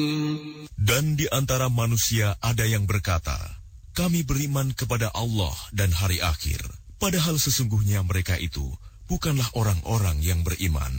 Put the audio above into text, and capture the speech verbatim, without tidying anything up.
Dan di antara manusia ada yang berkata, kami beriman kepada Allah dan hari akhir, padahal sesungguhnya mereka itu bukanlah orang-orang yang beriman.